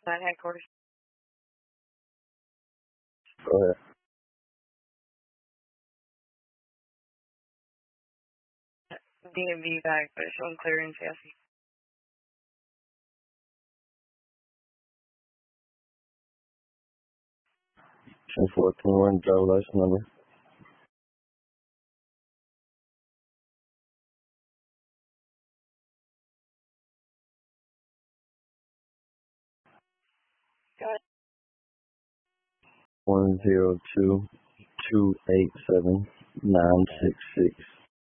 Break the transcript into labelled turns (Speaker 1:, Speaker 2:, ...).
Speaker 1: Line headquarters.
Speaker 2: Go ahead.
Speaker 1: DMV back, but it's showing clearance, yes.
Speaker 2: 10-4-21, driver license number.
Speaker 1: Got it.
Speaker 2: 102-287-966.